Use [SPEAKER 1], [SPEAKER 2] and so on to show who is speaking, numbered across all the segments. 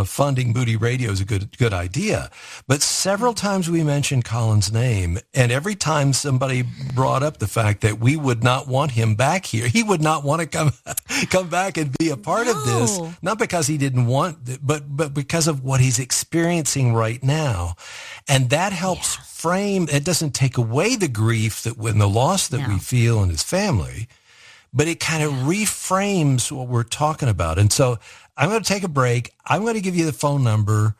[SPEAKER 1] funding Moody Radio is a good idea. But several times we mentioned Colin's name, and every time somebody brought up the fact that we would not want him back here, he would not want to come back and be a part of this, not because he didn't want, but because of what he's experiencing right now. And that helps frame, it doesn't take away the grief that when the loss that we feel in his family, but it kind of reframes what we're talking about. And so I'm going to take a break. I'm going to give you the phone number,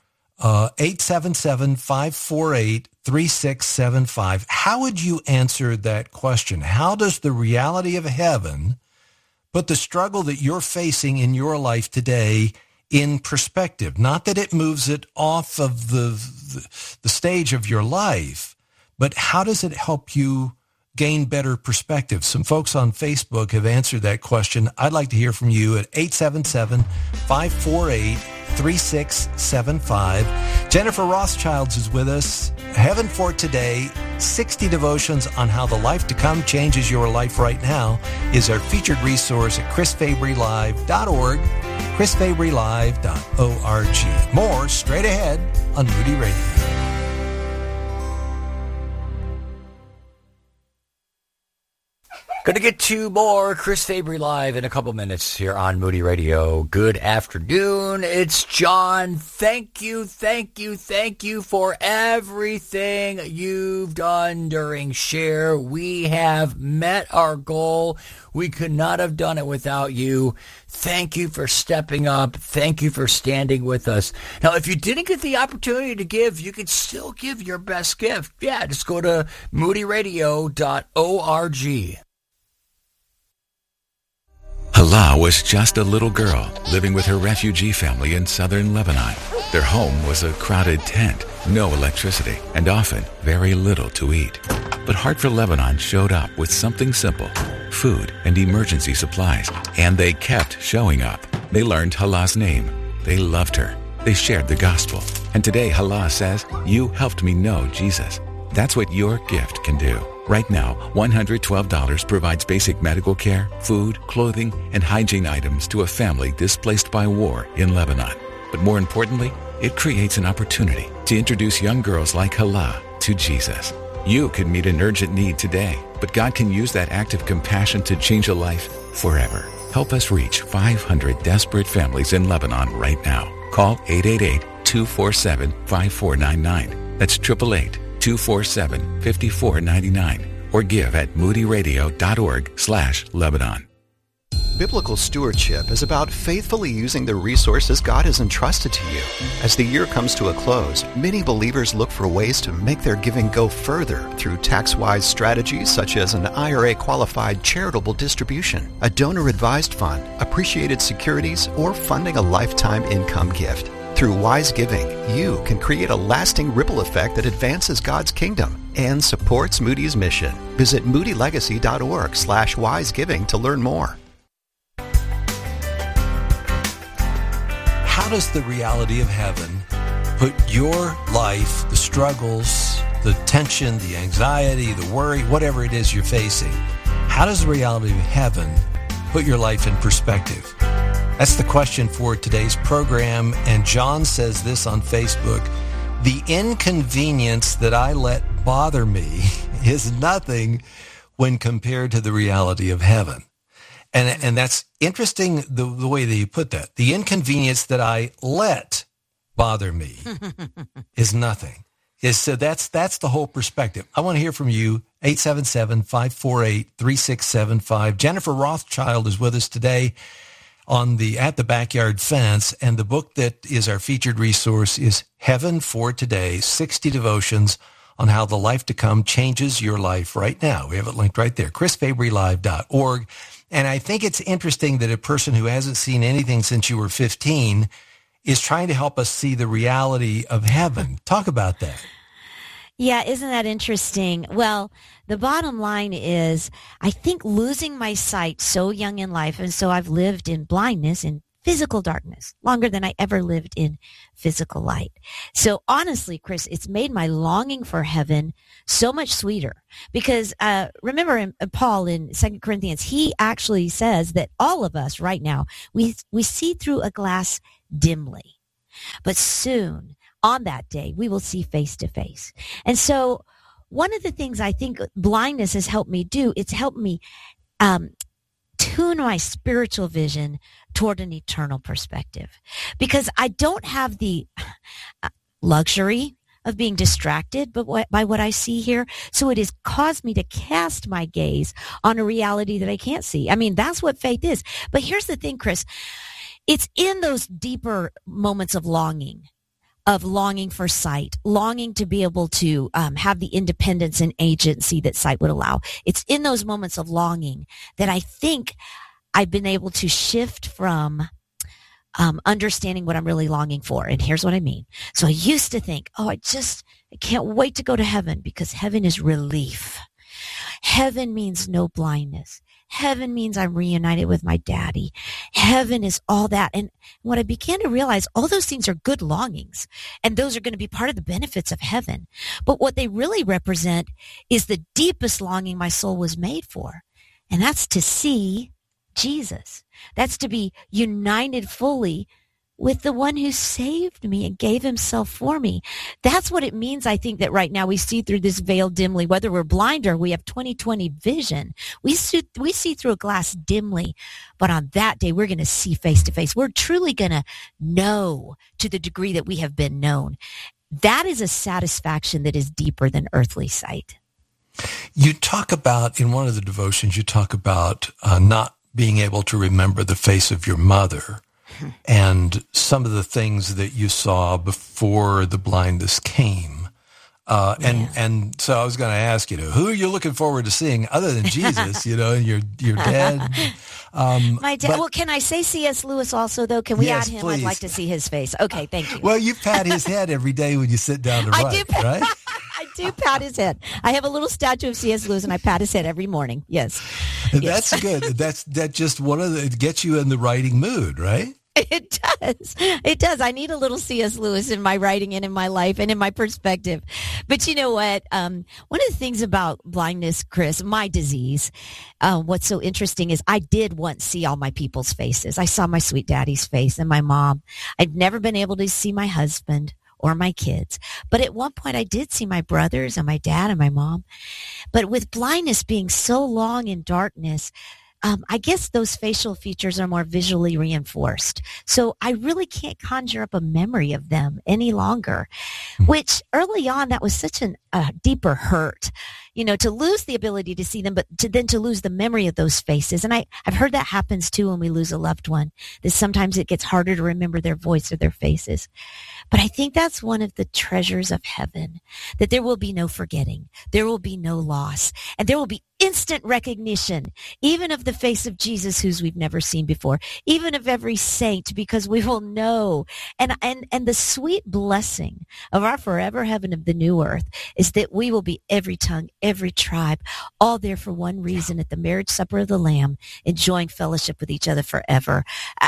[SPEAKER 1] 877-548-3675. How would you answer that question? How does the reality of heaven put the struggle that you're facing in your life today in perspective? Not that it moves it off of the stage of your life, but how does it help you gain better perspective? Some folks on Facebook have answered that question. I'd like to hear from you at 877-548-3675. Jennifer Rothschilds is with us. Heaven for Today, 60 devotions on how the life to come changes your life right now is our featured resource at chrisfabrylive.org, chrisfabrylive.org. More straight ahead on Moody Radio.
[SPEAKER 2] Going to get to more Chris Fabry Live in a couple minutes here on Moody Radio. Good afternoon. It's John. Thank you for everything you've done during Share. We have met our goal. We could not have done it without you. Thank you for stepping up. Thank you for standing with us. Now, if you didn't get the opportunity to give, you could still give your best gift. Yeah, just go to moodyradio.org.
[SPEAKER 3] Hala was just a little girl living with her refugee family in southern Lebanon. Their home was a crowded tent, no electricity, and often very little to eat. But Heart for Lebanon showed up with something simple, food and emergency supplies, and they kept showing up. They learned Hala's name. They loved her. They shared the gospel. And today Hala says, "You helped me know Jesus." That's what your gift can do. Right now, $112 provides basic medical care, food, clothing, and hygiene items to a family displaced by war in Lebanon. But more importantly, it creates an opportunity to introduce young girls like Hala to Jesus. You can meet an urgent need today, but God can use that act of compassion to change a life forever. Help us reach 500 desperate families in Lebanon right now. Call 888-247-5499. That's 888-247-5499 or give at moodyradio.org/Lebanon.
[SPEAKER 4] Biblical stewardship is about faithfully using the resources God has entrusted to you. As the year comes to a close, many believers look for ways to make their giving go further through tax-wise strategies such as an IRA-qualified charitable distribution, a donor-advised fund, appreciated securities, or funding a lifetime income gift. Through wise giving, you can create a lasting ripple effect that advances God's kingdom and supports Moody's mission. Visit moodylegacy.org/wisegiving to learn more.
[SPEAKER 1] How does the reality of heaven put your life, the struggles, the tension, the anxiety, the worry, whatever it is you're facing, how does the reality of heaven put your life in perspective? That's the question for today's program. And John says this on Facebook: the inconvenience that I let bother me is nothing when compared to the reality of heaven. And that's interesting, the way that you put that. The inconvenience that I let bother me is nothing. So that's the whole perspective. I want to hear from you, 877-548-3675. Jennifer Rothschild is with us today on the At the Backyard Fence, and the book that is our featured resource is Heaven for Today, 60 Devotions on how the life to come changes your life right now. We have it linked right there, chrisfabrylive.org. And I think it's interesting that a person who hasn't seen anything since you were 15 is trying to help us see the reality of heaven. Talk about that.
[SPEAKER 5] Yeah, isn't that interesting? Well, the bottom line is, I think losing my sight so young in life, and so I've lived in blindness and physical darkness longer than I ever lived in physical light. So honestly, Chris, it's made my longing for heaven so much sweeter, because remember Paul in 2 Corinthians, he actually says that all of us right now, we see through a glass dimly. but soon on that day, we will see face to face. And so one of the things I think blindness has helped me do, it's helped me tune my spiritual vision toward an eternal perspective, because I don't have the luxury of being distracted by what I see here. So it has caused me to cast my gaze on a reality that I can't see. I mean, that's what faith is. But here's the thing, Chris. It's in those deeper moments of longing for sight, longing to be able to have the independence and agency that sight would allow. It's in those moments of longing that I think I've been able to shift from understanding what I'm really longing for. And here's what I mean. So I used to think, I can't wait to go to heaven because heaven is relief. Heaven means no blindness. Heaven means I'm reunited with my daddy. Heaven is all that. And what I began to realize, all those things are good longings, and those are going to be part of the benefits of heaven. But what they really represent is the deepest longing my soul was made for. And that's to see Jesus. That's to be united fully with the one who saved me and gave himself for me. That's what it means, I think, that right now we see through this veil dimly, whether we're blind or we have 20/20 vision. We see through a glass dimly, but on that day, we're going to see face to face. We're truly going to know to the degree that we have been known. That is a satisfaction that is deeper than earthly sight.
[SPEAKER 1] You talk about, in one of the devotions, you talk about not being able to remember the face of your mother and some of the things that you saw before the blindness came. And so I was going to ask, who are you looking forward to seeing other than Jesus, and your dad?
[SPEAKER 5] My dad. Well, can I say C.S. Lewis also, though? Can we add him?
[SPEAKER 1] Please.
[SPEAKER 5] I'd like to see his face. Okay, thank you.
[SPEAKER 1] Well, you pat his head every day when you sit down to write, right?
[SPEAKER 5] I do pat his head. I have a little statue of C.S. Lewis, and I pat his head every morning. Yes.
[SPEAKER 1] That's good. That's just it gets you in the writing mood, right?
[SPEAKER 5] It does. It does. I need a little C.S. Lewis in my writing and in my life and in my perspective. But you know what? One of the things about blindness, Chris, my disease, what's so interesting is I did once see all my people's faces. I saw my sweet daddy's face and my mom. I'd never been able to see my husband or my kids. But at one point I did see my brothers and my dad and my mom. But with blindness being so long in darkness, I guess those facial features are more visually reinforced. So I really can't conjure up a memory of them any longer, which early on, that was such a deeper hurt, to lose the ability to see them, but to lose the memory of those faces. And I've heard that happens too when we lose a loved one, that sometimes it gets harder to remember their voice or their faces. But I think that's one of the treasures of heaven, that there will be no forgetting, there will be no loss, and there will be instant recognition, even of the face of Jesus, whose we've never seen before, even of every saint, because we will know. And the sweet blessing of our forever heaven of the new earth is that we will be every tongue, every tribe, all there for one reason at the marriage supper of the Lamb, enjoying fellowship with each other forever.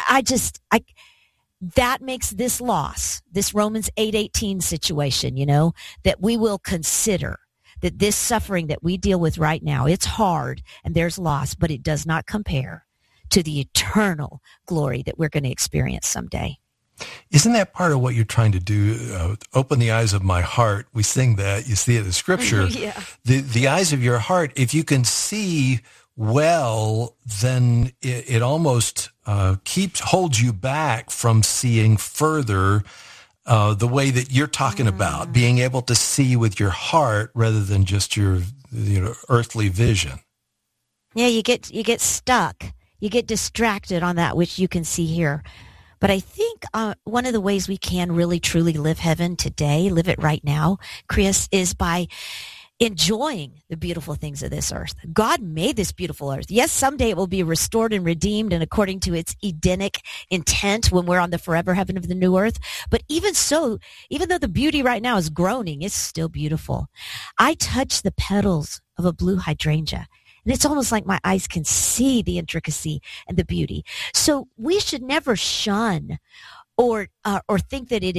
[SPEAKER 5] That makes this loss, this Romans 8:18 situation, that we will consider that this suffering that we deal with right now, it's hard and there's loss, but it does not compare to the eternal glory that we're going to experience someday.
[SPEAKER 1] Isn't that part of what you're trying to do? Open the eyes of my heart. We sing that. You see it in Scripture.
[SPEAKER 5] Yeah.
[SPEAKER 1] The eyes of your heart, if you can see well, then it almost holds you back from seeing further the way that you're talking about, being able to see with your heart rather than just your earthly vision.
[SPEAKER 5] Yeah, you get stuck. You get distracted on that which you can see here. But I think one of the ways we can really truly live heaven today, live it right now, Chris, is by enjoying the beautiful things of this earth. God made this beautiful earth. Yes, someday it will be restored and redeemed and according to its Edenic intent when we're on the forever heaven of the new earth. But even so, even though the beauty right now is groaning, it's still beautiful. I touch the petals of a blue hydrangea, and it's almost like my eyes can see the intricacy and the beauty. So we should never shun or think that it is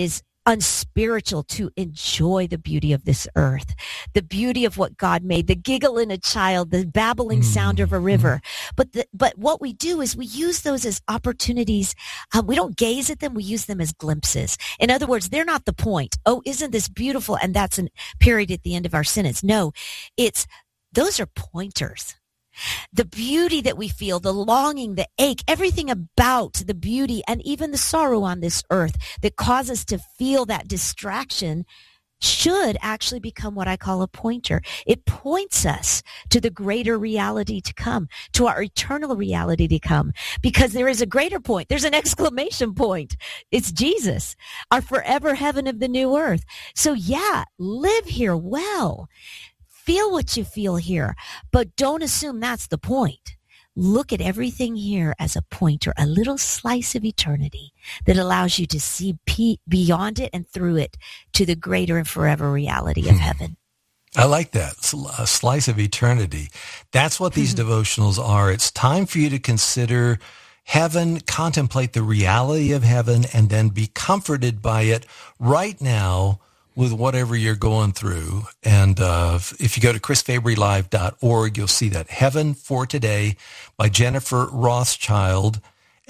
[SPEAKER 5] unspiritual to enjoy the beauty of this earth, the beauty of what God made, the giggle in a child, the babbling sound of a river. But what we do is we use those as opportunities. We don't gaze at them. We use them as glimpses. In other words, they're not the point. Oh, isn't this beautiful? And that's a period at the end of our sentence. No, those are pointers. The beauty that we feel, the longing, the ache, everything about the beauty and even the sorrow on this earth that causes us to feel that distraction should actually become what I call a pointer. It points us to the greater reality to come, to our eternal reality to come, because there is a greater point. There's an exclamation point. It's Jesus, our forever heaven of the new earth. So yeah, live here well. Feel what you feel here, but don't assume that's the point. Look at everything here as a pointer, a little slice of eternity that allows you to see beyond it and through it to the greater and forever reality of heaven.
[SPEAKER 1] I like that, a slice of eternity. That's what these devotionals are. It's time for you to consider heaven, contemplate the reality of heaven, and then be comforted by it right now with whatever you're going through. And if you go to chrisfabrylive.org, you'll see that. Heaven for Today by Jennifer Rothschild,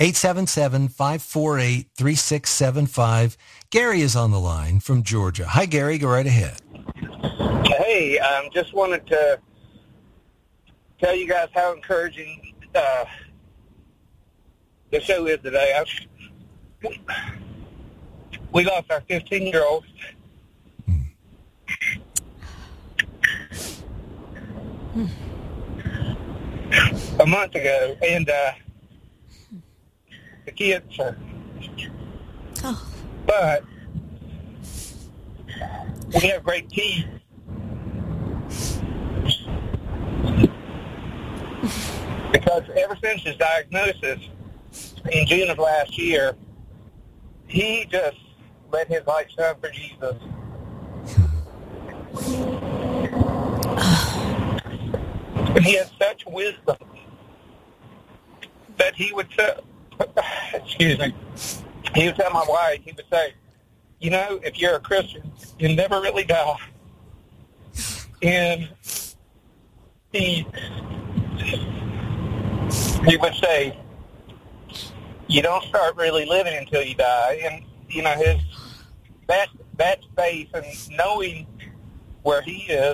[SPEAKER 1] 877-548-3675. Gary is on the line from Georgia. Hi, Gary. Go right ahead.
[SPEAKER 6] Hey, just wanted to tell you guys how encouraging the show is today. We lost our 15-year-old. A month ago, and the kids are, but we have great teeth. Because ever since his diagnosis in June of last year, he just let his light shine for Jesus. And he has such wisdom that he would tell, he would tell my wife, he would say, you know, if you're a Christian, you never really die. And he would say, you don't start really living until you die. And, you know, that faith and knowing where he is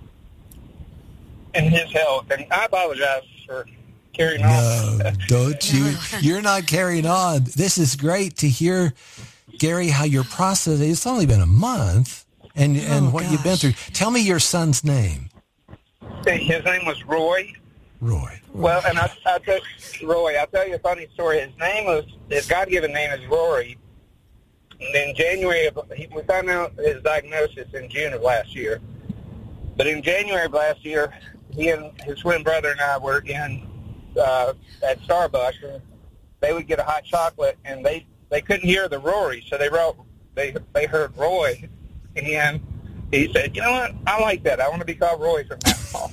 [SPEAKER 6] and his health. And I apologize for carrying on.
[SPEAKER 1] No, don't you? You're not carrying on. This is great to hear, Gary, how your process, it's only been a month, and what you've been through. Tell me your son's name.
[SPEAKER 6] His name was Roy.
[SPEAKER 1] Roy.
[SPEAKER 6] Well, and I'll tell you a funny story. His God-given name is Rory. And in January, we found out his diagnosis in June of last year. But in January of last year, he and his twin brother and I were in at Starbucks, and they would get a hot chocolate, and they couldn't hear the Rory, so they heard Roy, and he said, "You know what? I like that. I want to be called Roy from now on."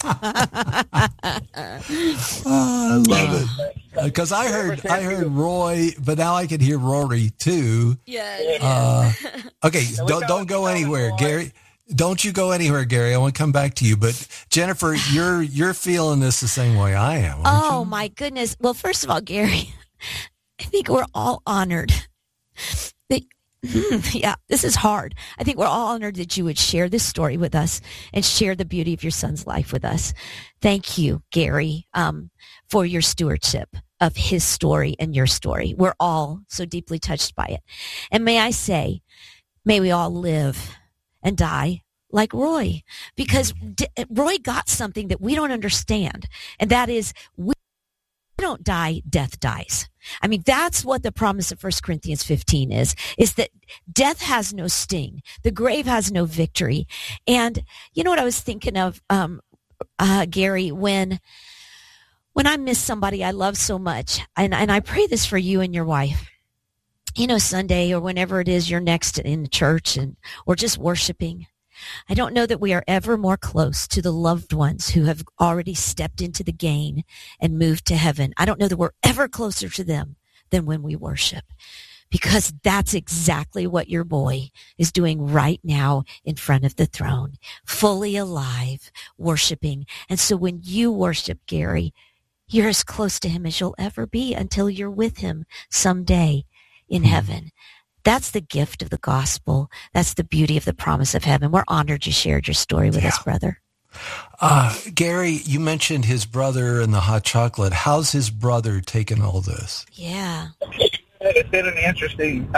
[SPEAKER 1] I love it because I heard Roy, but now I can hear Rory too.
[SPEAKER 5] Yeah.
[SPEAKER 1] Okay, don't go anywhere, Gary. Don't you go anywhere, Gary. I want to come back to you. But Jennifer, you're feeling this the same way I am.
[SPEAKER 5] Oh,
[SPEAKER 1] you?
[SPEAKER 5] My goodness. Well, first of all, Gary, I think we're all honored that, yeah, this is hard. I think we're all honored that you would share this story with us and share the beauty of your son's life with us. Thank you, Gary, for your stewardship of his story and your story. We're all so deeply touched by it. And may I say, may we all live and die like Roy, because Roy got something that we don't understand, and that is we don't die, death dies. I mean, that's what the promise of 1 Corinthians 15 is that death has no sting. The grave has no victory. And you know what I was thinking of, Gary, when I miss somebody I love so much, and I pray this for you and your wife, you know, Sunday or whenever it is you're next in church or just worshiping. I don't know that we are ever more close to the loved ones who have already stepped into the gain and moved to heaven. I don't know that we're ever closer to them than when we worship, because that's exactly what your boy is doing right now in front of the throne, fully alive, worshiping. And so when you worship Gary, you're as close to him as you'll ever be until you're with him someday in heaven. That's the gift of the gospel. That's the beauty of the promise of heaven. We're honored you shared your story with us, brother.
[SPEAKER 1] Gary, you mentioned his brother and the hot chocolate. How's his brother taking all this?
[SPEAKER 5] Yeah.
[SPEAKER 6] It's been an interesting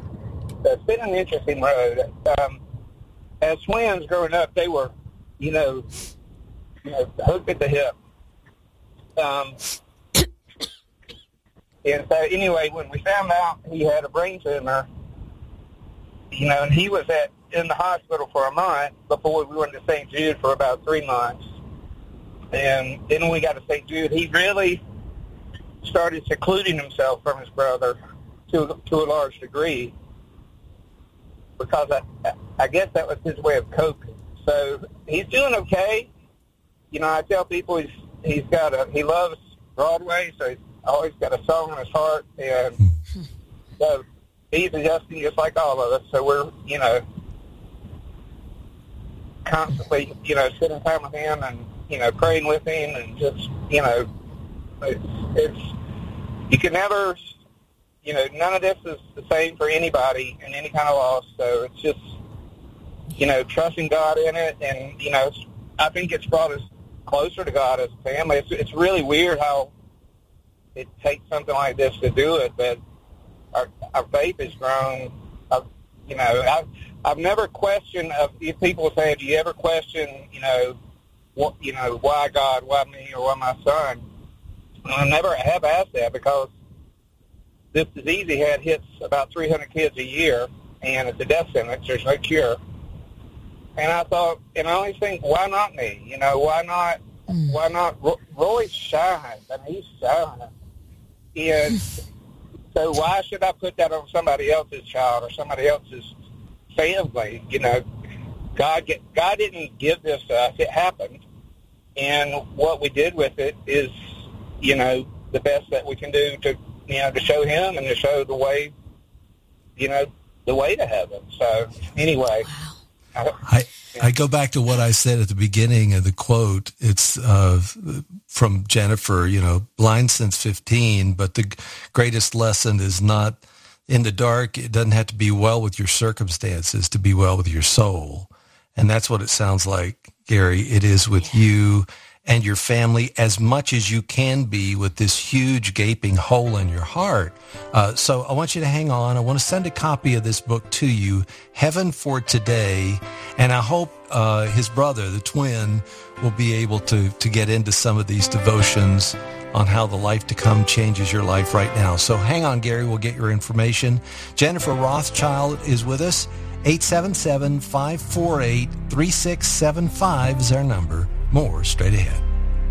[SPEAKER 6] road. As twins growing up, they were, hooked at the hip. And so anyway, when we found out he had a brain tumor, and he was in the hospital for a month before we went to St. Jude for about 3 months. And then when we got to St. Jude, he really started secluding himself from his brother to a large degree, because I guess that was his way of coping. So he's doing okay. I tell people he loves Broadway, so he's always got a song in his heart, and so he's adjusting just like all of us. So we're, constantly, spending time with him and, praying with him, and just, it's you can never, none of this is the same for anybody in any kind of loss. So it's just, trusting God in it, and, I think it's brought us closer to God as a family. It's really weird how it takes something like this to do it, but our faith has grown. I've never questioned. If people say, "Do you ever question, why God, why me, or why my son?" I never have asked that, because this disease he had hits about 300 kids a year, and it's a death sentence. There's no cure. And I thought, and I always think, why not me? Why not? Why not? Roy shines. I mean, he's shining. And so why should I put that on somebody else's child or somebody else's family? God didn't give this to us. It happened. And what we did with it is, the best that we can do to show him and to show the way, the way to heaven. So anyway.
[SPEAKER 1] I go back to what I said at the beginning of the quote. It's from Jennifer, blind since 15, but the greatest lesson is not in the dark. It doesn't have to be well with your circumstances to be well with your soul. And that's what it sounds like, Gary. It is with you and your family as much as you can be with this huge gaping hole in your heart. So I want you to hang on. I want to send a copy of this book to you, Heaven for Today. And I hope his brother, the twin, will be able to get into some of these devotions on how the life to come changes your life right now. So hang on, Gary. We'll get your information. Jennifer Rothschild is with us. 877-548-3675 is our number. More straight ahead.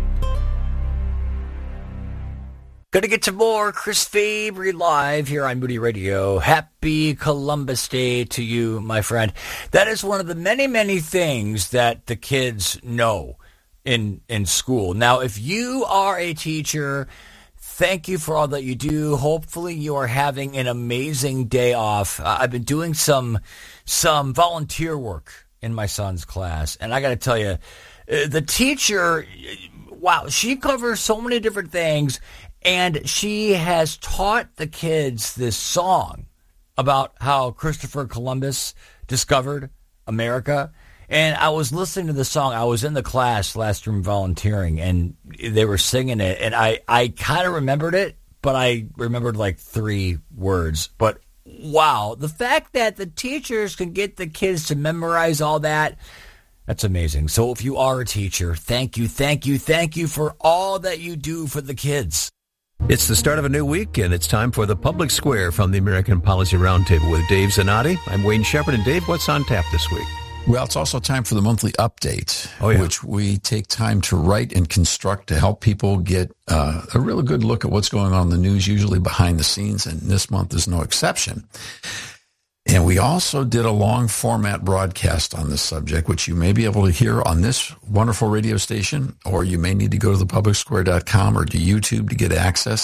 [SPEAKER 2] Gonna get to more Chris Fabry Live here on Moody Radio. Happy Columbus Day to you, my friend. That is one of the many, many things that the kids know in school. Now, if you are a teacher, thank you for all that you do. Hopefully you are having an amazing day off. I've been doing some volunteer work in my son's class, and I got to tell you, the teacher, wow, she covers so many different things, and she has taught the kids this song about how Christopher Columbus discovered America. And I was listening to the song. I was in the class last room volunteering, and they were singing it, and I kind of remembered it, but I remembered like 3 words. But wow, the fact that the teachers can get the kids to memorize all that, that's amazing. So if you are a teacher, thank you for all that you do for the kids.
[SPEAKER 7] It's the start of a new week, and it's time for the Public Square from the American Policy Roundtable with Dave Zanotti. I'm Wayne Shepherd, and Dave, what's on tap this week?
[SPEAKER 8] Well, it's also time for the monthly update,
[SPEAKER 7] which
[SPEAKER 8] we take time to write and construct to help people get a really good look at what's going on in the news, usually behind the scenes, and this month is no exception. And we also did a long format broadcast on this subject, which you may be able to hear on this wonderful radio station, or you may need to go to thepublicsquare.com or to YouTube to get access.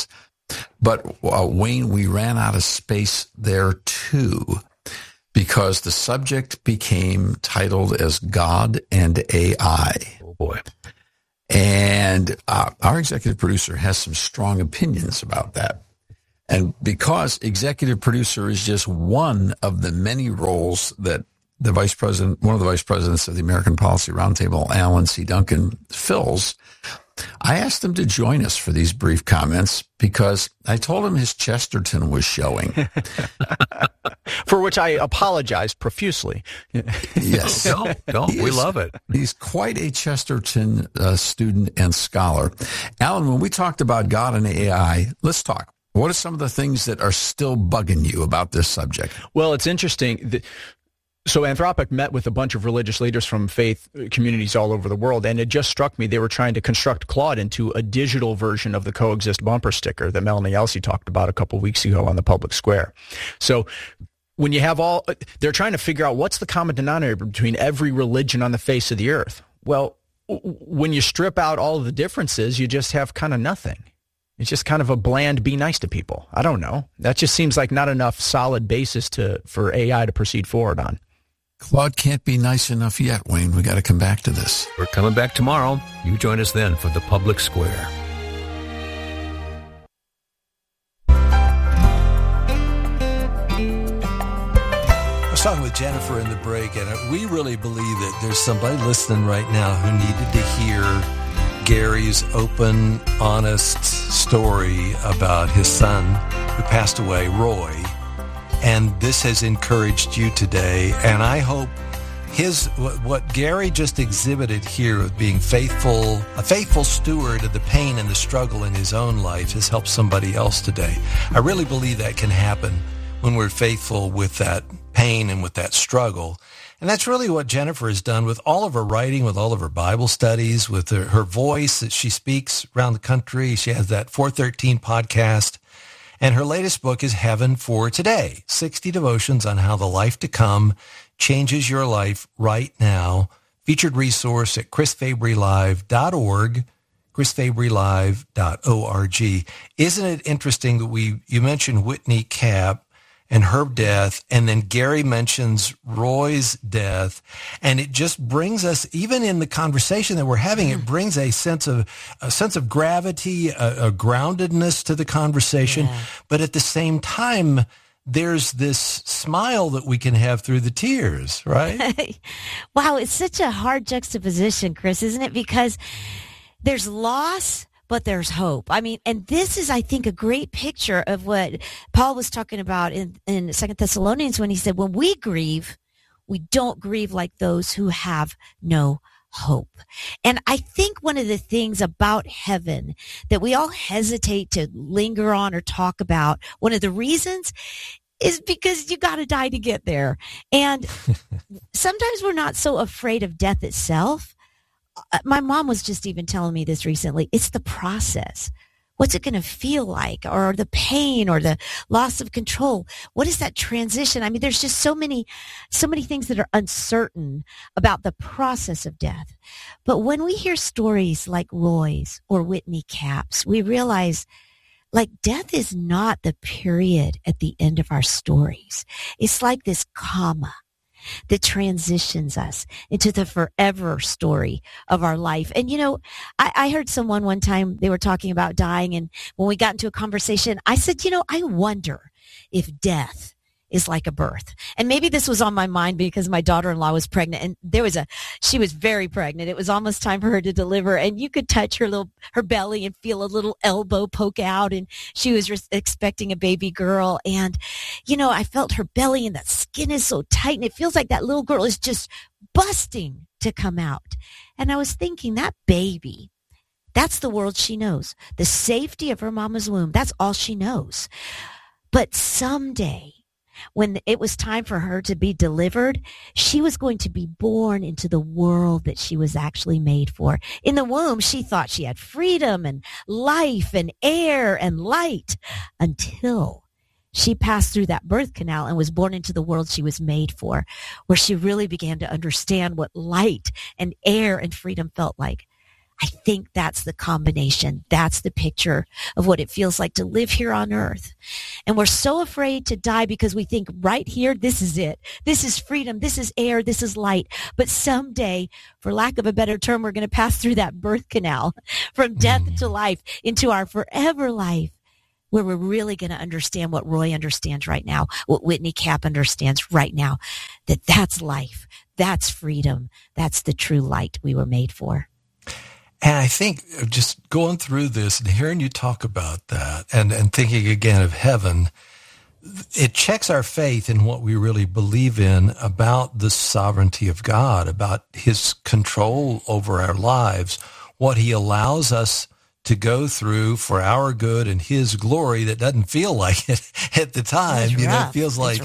[SPEAKER 8] But Wayne, we ran out of space there too, because the subject became titled as God and AI.
[SPEAKER 7] Oh boy.
[SPEAKER 8] And our executive producer has some strong opinions about that. And because executive producer is just one of the many roles that one of the vice presidents of the American Policy Roundtable, Alan C. Duncan, fills, I asked him to join us for these brief comments because I told him his Chesterton was showing.
[SPEAKER 9] For which I apologize profusely.
[SPEAKER 8] Yes.
[SPEAKER 7] Don't. We love it.
[SPEAKER 8] He's quite a Chesterton student and scholar. Alan, when we talked about God and AI, let's talk. What are some of the things that are still bugging you about this subject?
[SPEAKER 9] Well, it's interesting. So Anthropic met with a bunch of religious leaders from faith communities all over the world, and it just struck me they were trying to construct Claude into a digital version of the Coexist bumper sticker that Melanie Elsey talked about a couple weeks ago on the public square. So when you have they're trying to figure out what's the common denominator between every religion on the face of the earth. Well, when you strip out all of the differences, you just have kind of nothing. It's just kind of a bland, be nice to people. I don't know. That just seems like not enough solid basis for AI to proceed forward on.
[SPEAKER 8] Claude can't be nice enough yet, Wayne. We got to come back to this.
[SPEAKER 7] We're coming back tomorrow. You join us then for the Public Square.
[SPEAKER 1] I was talking with Jennifer in the break, and we really believe that there's somebody listening right now who needed to hear Gary's open, honest story about his son who passed away, Roy. And this has encouraged you today. And I hope what Gary just exhibited here of being a faithful steward of the pain and the struggle in his own life has helped somebody else today. I really believe that can happen when we're faithful with that pain and with that struggle. And that's really what Jennifer has done with all of her writing, with all of her Bible studies, with her voice that she speaks around the country. She has that 413 podcast. And her latest book is Heaven for Today, 60 Devotions on How the Life to Come Changes Your Life Right Now. Featured resource at chrisfabrylive.org, chrisfabrylive.org. Isn't it interesting that you mentioned Whitney Cap and her death, and then Gary mentions Roy's death, and it just brings us, even in the conversation that we're having, it brings a sense of gravity, a groundedness to the conversation, but at the same time, there's this smile that we can have through the tears, right?
[SPEAKER 5] Wow, it's such a hard juxtaposition, Chris, isn't it? Because there's loss, but there's hope. I mean, and this is, I think, a great picture of what Paul was talking about in 2 Thessalonians when he said, when we grieve, we don't grieve like those who have no hope. And I think one of the things about heaven that we all hesitate to linger on or talk about, one of the reasons is because you got to die to get there. And sometimes we're not so afraid of death itself. My mom was just even telling me this recently. It's the process. What's it going to feel like? Or the pain or the loss of control? What is that transition? I mean, there's just so many things that are uncertain about the process of death. But when we hear stories like Roy's or Whitney Cap's, we realize like death is not the period at the end of our stories. It's like this comma that transitions us into the forever story of our life. And, I heard someone one time, they were talking about dying. And when we got into a conversation, I said, I wonder if death is like a birth. And maybe this was on my mind because my daughter-in-law was pregnant and she was very pregnant. It was almost time for her to deliver, and you could touch her belly and feel a little elbow poke out, and she was expecting a baby girl. And, I felt her belly and that skin is so tight and it feels like that little girl is just busting to come out. And I was thinking that baby, that's the world she knows. The safety of her mama's womb. That's all she knows. But someday, when it was time for her to be delivered, she was going to be born into the world that she was actually made for. In the womb, she thought she had freedom and life and air and light until she passed through that birth canal and was born into the world she was made for, where she really began to understand what light and air and freedom felt like. I think that's the combination. That's the picture of what it feels like to live here on earth. And we're so afraid to die because we think right here, this is it. This is freedom. This is air. This is light. But someday, for lack of a better term, we're going to pass through that birth canal from death to life into our forever life, where we're really going to understand what Roy understands right now, what Whitney Cap understands right now, that that's life. That's freedom. That's the true light we were made for.
[SPEAKER 1] And I think just going through this and hearing you talk about that and thinking again of heaven, it checks our faith in what we really believe in about the sovereignty of God, about his control over our lives, what he allows us to go through for our good and his glory that doesn't feel like it at the time. It feels like,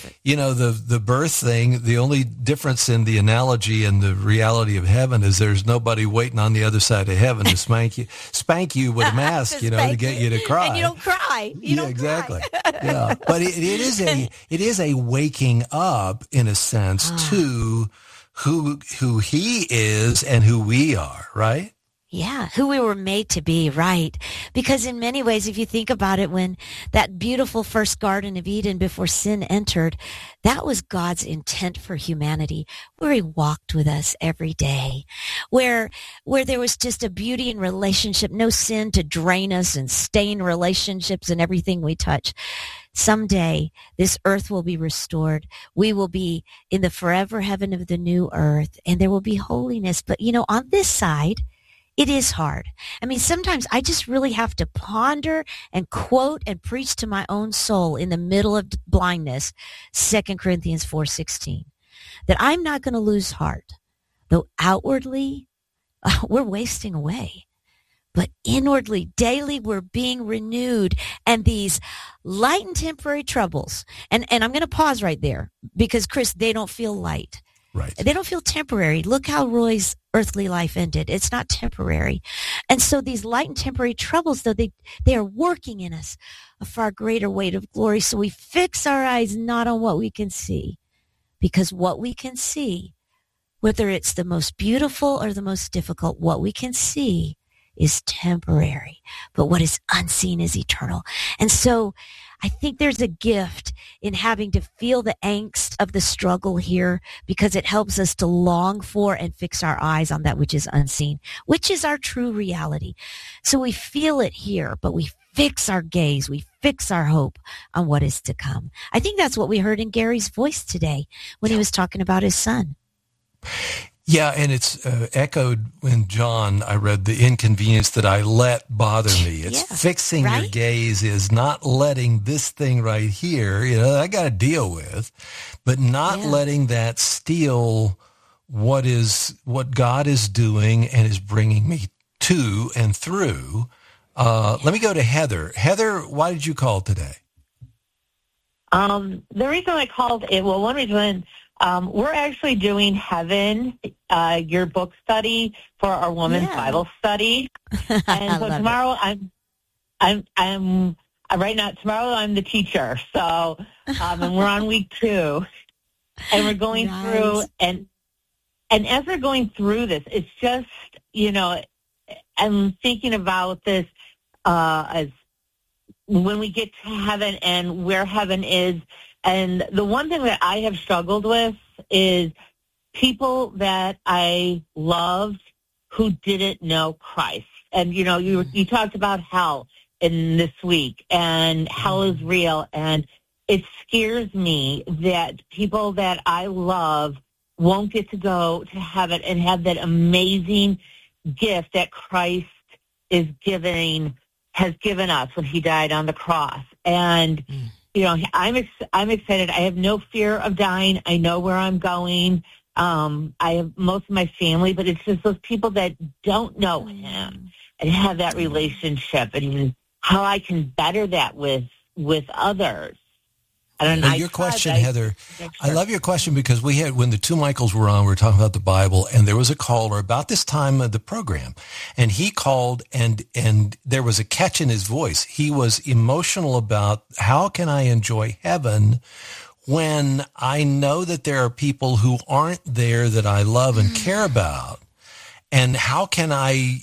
[SPEAKER 1] the birth thing, the only difference in the analogy and the reality of heaven is there's nobody waiting on the other side of heaven to spank you with a mask, to get you to cry.
[SPEAKER 5] And you don't cry.
[SPEAKER 1] Exactly. Yeah. But it is a waking up in a sense to who he is and who we are, right?
[SPEAKER 5] Yeah, who we were made to be, right? Because in many ways, if you think about it, when that beautiful first Garden of Eden before sin entered, that was God's intent for humanity, where he walked with us every day, where there was just a beauty in relationship, no sin to drain us and stain relationships and everything we touch. Someday, this earth will be restored. We will be in the forever heaven of the new earth, and there will be holiness. But, on this side, it is hard. I mean, sometimes I just really have to ponder and quote and preach to my own soul in the middle of blindness, 2 Corinthians 4:16, that I'm not going to lose heart, though outwardly we're wasting away. But inwardly, daily, we're being renewed. And these light and temporary troubles, and I'm going to pause right there because, Chris, they don't feel light.
[SPEAKER 1] Right.
[SPEAKER 5] They don't feel temporary. Look how Roy's earthly life ended. It's not temporary. And so these light and temporary troubles, though, they are working in us a far greater weight of glory. So we fix our eyes not on what we can see, because what we can see, whether it's the most beautiful or the most difficult, what we can see is temporary, but what is unseen is eternal. And so I think there's a gift in having to feel the angst of the struggle here, because it helps us to long for and fix our eyes on that which is unseen, which is our true reality. So we feel it here, but we fix our gaze, we fix our hope on what is to come. I think that's what we heard in Gary's voice today when he was talking about his son.
[SPEAKER 1] Yeah, and it's echoed when John, I read, the inconvenience that I let bother me. It's fixing your gaze is not letting this thing right here, I got to deal with, but not letting that steal what God is doing and is bringing me to and through. Let me go to Heather. Heather, why did you call today?
[SPEAKER 10] The reason I called it, one reason, we're actually doing Heaven, your book study for our women's Bible study. And so tomorrow I'm right now, tomorrow I'm the teacher. So, and we're on week 2 and we're going through and as we're going through this, it's just, I'm thinking about this, as when we get to heaven and where heaven is. And the one thing that I have struggled with is people that I loved who didn't know Christ. And, you talked about hell in this week, and hell is real. And it scares me that people that I love won't get to go to heaven and have that amazing gift that Christ has given us when he died on the cross. And I'm excited. I have no fear of dying. I know where I'm going. I have most of my family, but it's just those people that don't know him and have that relationship, and how I can better that with others. I don't know.
[SPEAKER 1] Your question, Heather, I love your question, because when the two Michaels were on, we were talking about the Bible, and there was a caller about this time of the program, and he called, and there was a catch in his voice. He was emotional about, how can I enjoy heaven when I know that there are people who aren't there that I love and care about? And how can I,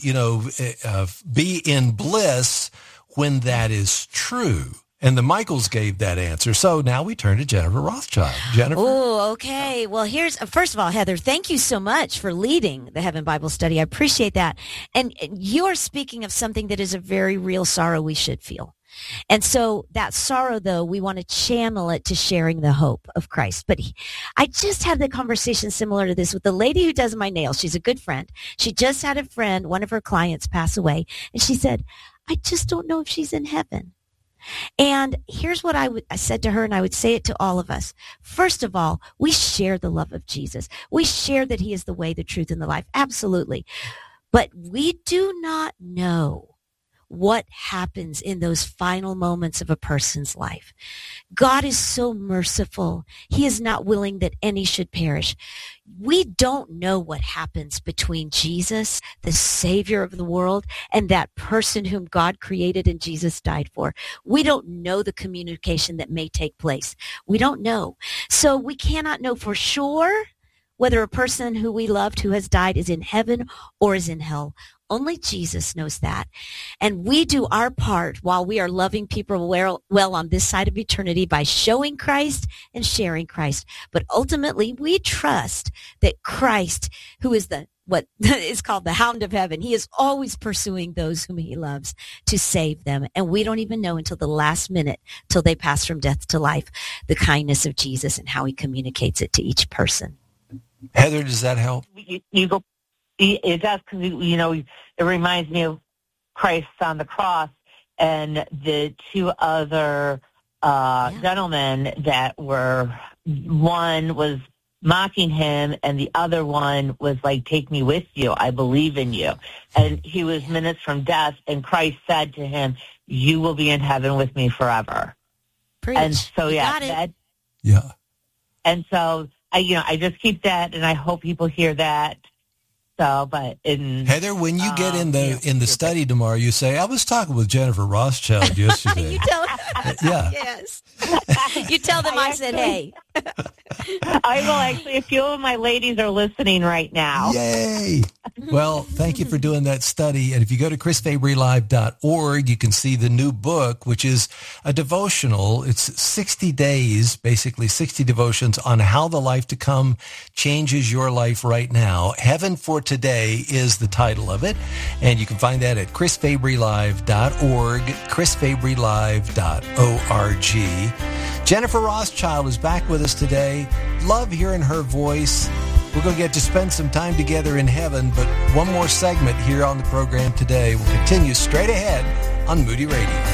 [SPEAKER 1] be in bliss when that is true? And the Michaels gave that answer. So now we turn to Jennifer Rothschild. Jennifer?
[SPEAKER 5] Oh, okay. Well, first of all, Heather, thank you so much for leading the Heaven Bible Study. I appreciate that. And you're speaking of something that is a very real sorrow we should feel. And so that sorrow, though, we want to channel it to sharing the hope of Christ. But I just had the conversation similar to this with the lady who does my nails. She's a good friend. She just had a friend, one of her clients, pass away. And she said, I just don't know if she's in heaven. And here's what I said to her, and I would say it to all of us. First of all, we share the love of Jesus. We share that he is the way, the truth, and the life. Absolutely. But we do not know what happens in those final moments of a person's life. God is so merciful. He is not willing that any should perish. We don't know what happens between Jesus, the Savior of the world, and that person whom God created and Jesus died for. We don't know the communication that may take place. We don't know. So we cannot know for sure whether a person who we loved who has died is in heaven or is in hell. Only Jesus knows that. And we do our part while we are loving people well on this side of eternity by showing Christ and sharing Christ. But ultimately, we trust that Christ, who is what is called the Hound of Heaven, he is always pursuing those whom he loves to save them. And we don't even know until the last minute, till they pass from death to life, the kindness of Jesus and how he communicates it to each person.
[SPEAKER 1] Heather, does that help?
[SPEAKER 10] It does, because, it reminds me of Christ on the cross and the two other gentlemen that one was mocking him and the other one was like, take me with you. I believe in you. And he was minutes from death, and Christ said to him, you will be in heaven with me forever.
[SPEAKER 5] Preach.
[SPEAKER 10] And so, yeah. And so, I just keep that, and I hope people hear that. So, but
[SPEAKER 1] Heather, when you get in the study tomorrow, you say, I was talking with Jennifer Rothschild yesterday.
[SPEAKER 5] You tell
[SPEAKER 1] yeah.
[SPEAKER 5] Yes. You tell them I said, hey.
[SPEAKER 10] I will actually. A few of my ladies are listening right now.
[SPEAKER 1] Yay. Well, thank you for doing that study. And if you go to chrisfabrylive.org, you can see the new book, which is a devotional. It's 60 days, basically 60 devotions on how the life to come changes your life right now. Heaven for Today is the title of it. And you can find that at chrisfabrylive.org, chrisfabrylive.org. Jennifer Rothschild is back with us today. Love hearing her voice. We're going to get to spend some time together in heaven, but one more segment here on the program today. We'll continue straight ahead on Moody Radio.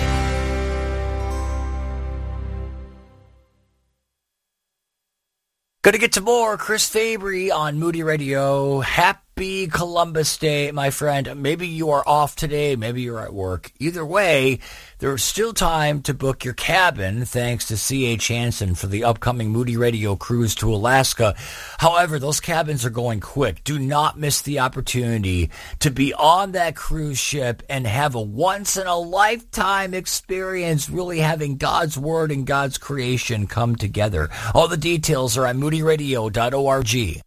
[SPEAKER 2] Going to get to more Chris Fabry on Moody Radio. Happy Columbus Day, my friend. Maybe you are off today. Maybe you're at work. Either way, there's still time to book your cabin, thanks to C.H. Hansen for the upcoming Moody Radio cruise to Alaska. However, those cabins are going quick. Do not miss the opportunity to be on that cruise ship and have a once-in-a-lifetime experience, really having God's Word and God's creation come together. All the details are on moodyradio.org.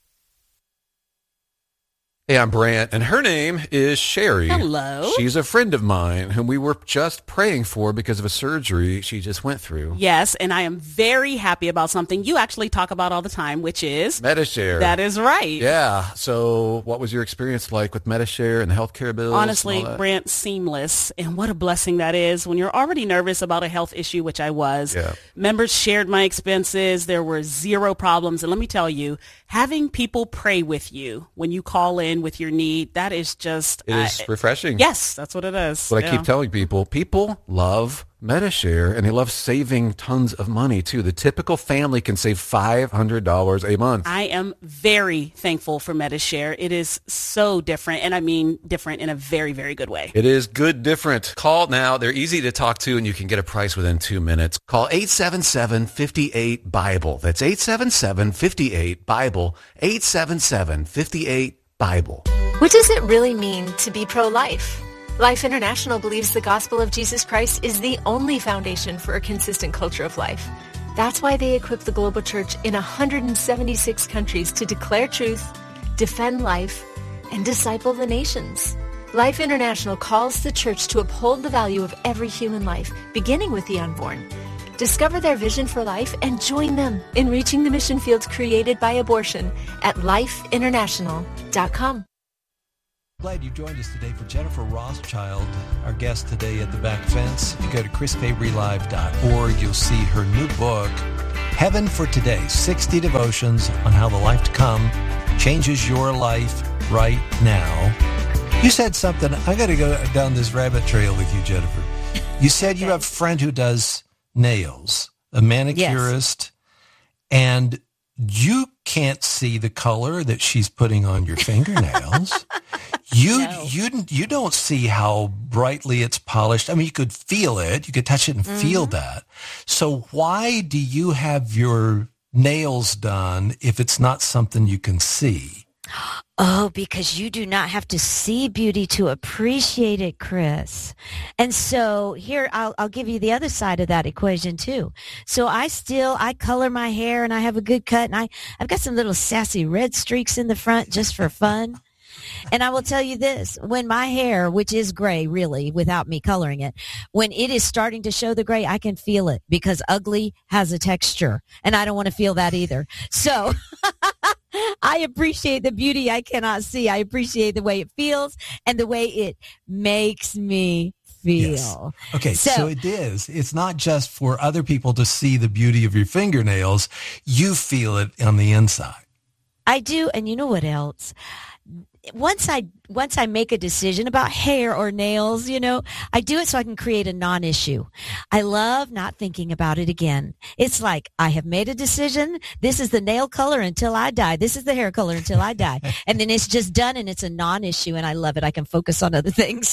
[SPEAKER 11] Hey, I'm Brant, and her name is Sherry.
[SPEAKER 12] Hello.
[SPEAKER 11] She's a friend of mine whom we were just praying for because of a surgery she just went through.
[SPEAKER 12] Yes, and I am very happy about something you actually talk about all the time, which is
[SPEAKER 11] Medi-Share.
[SPEAKER 12] That is right.
[SPEAKER 11] Yeah. So what was your experience like with Medi-Share and the healthcare bills?
[SPEAKER 12] Honestly, Brant, seamless. And what a blessing that is when you're already nervous about a health issue, which I was.
[SPEAKER 11] Yeah.
[SPEAKER 12] Members shared my expenses. There were zero problems. And let me tell you, having people pray with you when you call in with your need, that is just...
[SPEAKER 11] It is refreshing.
[SPEAKER 12] Yes, that's what it is.
[SPEAKER 11] What I keep telling people, people love Medi-Share, and they love saving tons of money, too. The typical family can save $500 a month.
[SPEAKER 12] I am very thankful for Medi-Share. It is so different, and I mean different in a very, very good way.
[SPEAKER 11] It is good different. Call now. They're easy to talk to, and you can get a price within 2 minutes. Call 877-58-BIBLE. That's 877-58-BIBLE. 877-58-BIBLE.
[SPEAKER 13] What does it really mean to be pro-life? Life International believes the gospel of Jesus Christ is the only foundation for a consistent culture of life. That's why they equip the global church in 176 countries to declare truth, defend life, and disciple the nations. Life International calls the church to uphold the value of every human life, beginning with the unborn. Discover their vision for life and join them in reaching the mission fields created by abortion at lifeinternational.com.
[SPEAKER 1] Glad you joined us today for Jennifer Rothschild, our guest today at the Back Fence. If you go to chrisfabrylive.org, you'll see her new book, Heaven for Today, 60 Devotions on How the Life to Come Changes Your Life Right Now. You said something. I got to go down this rabbit trail with you, Jennifer. You said you have a friend who does nails, a manicurist, and you can't see the color that she's putting on your fingernails. You don't see how brightly it's polished. I mean, you could feel it. You could touch it and feel that. So why do you have your nails done if it's not something you can see?
[SPEAKER 5] Oh, because you do not have to see beauty to appreciate it, Chris. And so here, I'll give you the other side of that equation too. So I color my hair and I have a good cut, and I've got some little sassy red streaks in the front just for fun. And I will tell you this, when my hair, which is gray really without me coloring it, when it is starting to show the gray, I can feel it because ugly has a texture and I don't want to feel that either. So I appreciate the beauty I cannot see. I appreciate the way it feels and the way it makes me feel.
[SPEAKER 1] Yes. Okay, so it is. It's not just for other people to see the beauty of your fingernails. You feel it on the inside.
[SPEAKER 5] I do. And you know what else? Once I make a decision about hair or nails, I do it so I can create a non-issue. I love not thinking about it again. It's like I have made a decision. This is the nail color until I die. This is the hair color until I die. And then it's just done and it's a non-issue and I love it. I can focus on other things.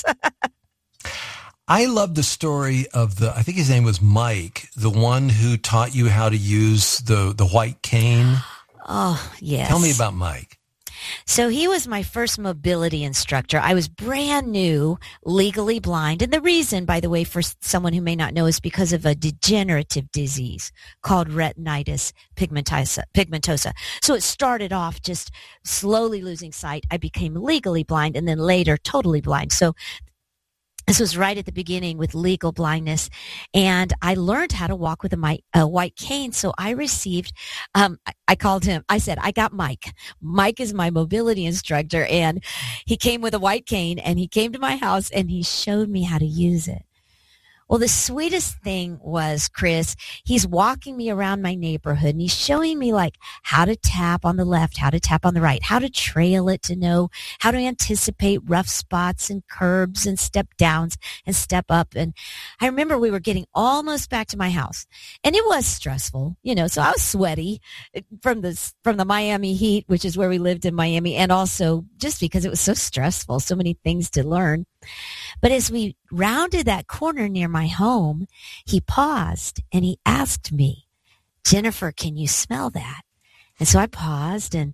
[SPEAKER 1] I love the story of I think his name was Mike, the one who taught you how to use the white cane.
[SPEAKER 5] Oh, yes.
[SPEAKER 1] Tell me about Mike.
[SPEAKER 5] So he was my first mobility instructor. I was brand new, legally blind. And the reason, by the way, for someone who may not know, is because of a degenerative disease called retinitis pigmentosa. So it started off just slowly losing sight. I became legally blind and then later totally blind. So this was right at the beginning with legal blindness, and I learned how to walk with a white cane. So I received, I called him, I said, I got Mike. Mike is my mobility instructor, and he came with a white cane, and he came to my house, and he showed me how to use it. Well, the sweetest thing was, Chris, he's walking me around my neighborhood and he's showing me like how to tap on the left, how to tap on the right, how to trail it to know how to anticipate rough spots and curbs and step downs and step up. And I remember we were getting almost back to my house and it was stressful, so I was sweaty from the Miami heat, which is where we lived in Miami. And also just because it was so stressful, so many things to learn. But as we rounded that corner near my home, he paused and he asked me, Jennifer, can you smell that? And so I paused and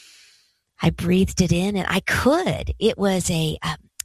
[SPEAKER 5] I breathed it in and I could. It was a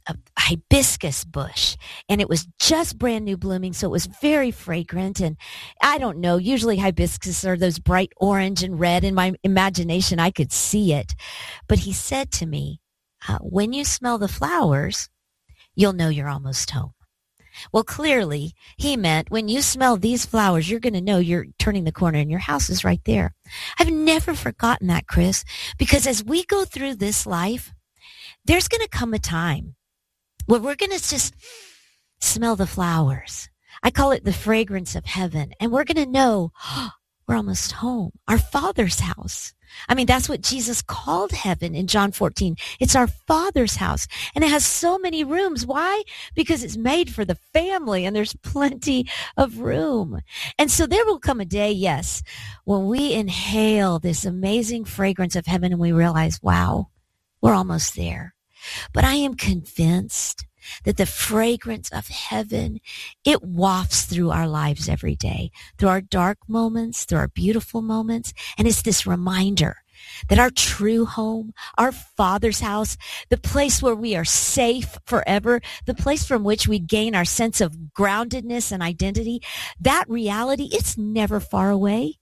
[SPEAKER 5] hibiscus bush and it was just brand new blooming. So it was very fragrant. And I don't know, usually hibiscus are those bright orange and red. In my imagination, I could see it. But he said to me, when you smell the flowers, you'll know you're almost home. Well, clearly, he meant when you smell these flowers, you're going to know you're turning the corner and your house is right there. I've never forgotten that, Chris, because as we go through this life, there's going to come a time where we're going to just smell the flowers. I call it the fragrance of heaven. And we're going to know we're almost home, our Father's house. I mean, that's what Jesus called heaven in John 14. It's our Father's house. And it has so many rooms. Why? Because it's made for the family and there's plenty of room. And so there will come a day, yes, when we inhale this amazing fragrance of heaven and we realize, wow, we're almost there. But I am convinced that the fragrance of heaven, it wafts through our lives every day, through our dark moments, through our beautiful moments. And it's this reminder that our true home, our Father's house, the place where we are safe forever, the place from which we gain our sense of groundedness and identity, that reality, it's never far away.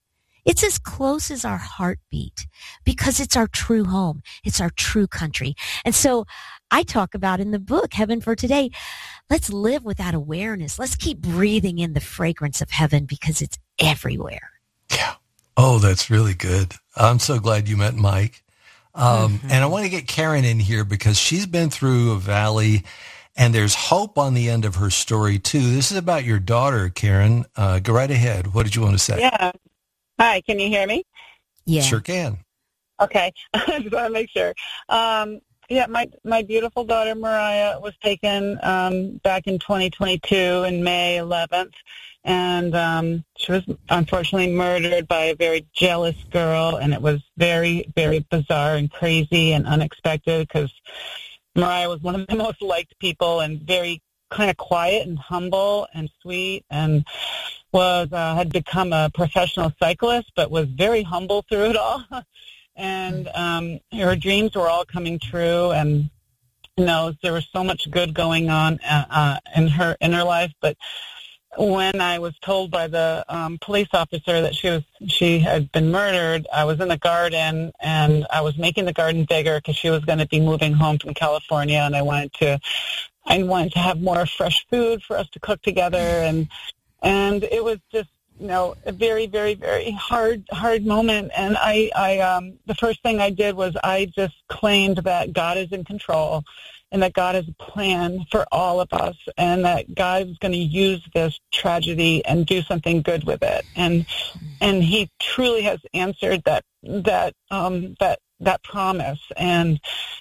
[SPEAKER 5] It's as close as our heartbeat because it's our true home. It's our true country. And so I talk about in the book, Heaven for Today, let's live with that awareness. Let's keep breathing in the fragrance of heaven because it's everywhere.
[SPEAKER 1] Yeah. Oh, that's really good. I'm so glad you met Mike. And I want to get Karen in here because she's been through a valley and there's hope on the end of her story too. This is about your daughter, Karen. Go right ahead. What did you want to say?
[SPEAKER 14] Yeah. Hi, can you hear me?
[SPEAKER 5] Yeah.
[SPEAKER 1] Sure can.
[SPEAKER 14] Okay. I just want to make sure. Yeah, my beautiful daughter, Mariah, was taken back in 2022 in May 11th. And she was unfortunately murdered by a very jealous girl, and it was very, very bizarre and crazy and unexpected because Mariah was one of the most liked people and very kind of quiet and humble and sweet, and was had become a professional cyclist, but was very humble through it all. And her dreams were all coming true, and there was so much good going on in her life, but when I was told by the police officer that she had been murdered, I was in the garden, and I was making the garden bigger because she was going to be moving home from California, and I wanted to have more fresh food for us to cook together, and it was just a very, very, very hard moment. And I the first thing I did was I just claimed that God is in control, and that God has a plan for all of us, and that God is going to use this tragedy and do something good with it. And He truly has answered that promise. And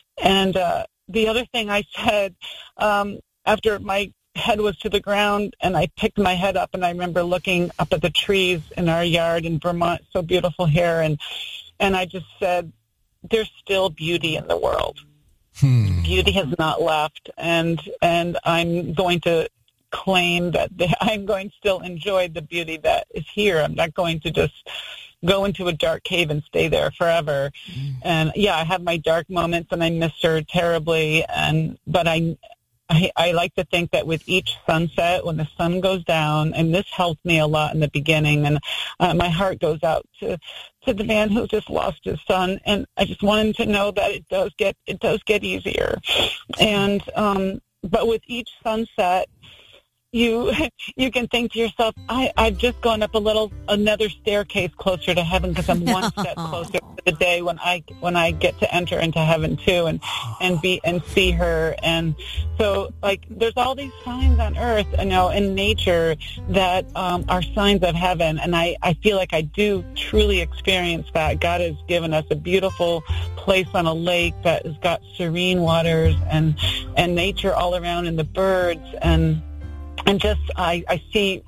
[SPEAKER 14] the other thing I said after my head was to the ground, and I picked my head up, and I remember looking up at the trees in our yard in Vermont, so beautiful here, and I just said, "There's still beauty in the world." Beauty has not left, and I'm going to claim that I'm going to still enjoy the beauty that is here. I'm not going to just go into a dark cave and stay there forever. And yeah, I have my dark moments, and I miss her terribly. But I like to think that with each sunset, when the sun goes down, and this helped me a lot in the beginning, and my heart goes out to the man who just lost his son, and I just want him to know that it does get easier. And but with each sunset, you can think to yourself, I've just gone up another staircase closer to heaven, because I'm one step closer to the day when I get to enter into heaven too, and see her. And so, there's all these signs on earth, in nature, that are signs of heaven, and I feel like I do truly experience that. God has given us a beautiful place on a lake that has got serene waters and nature all around, and the birds, and just I see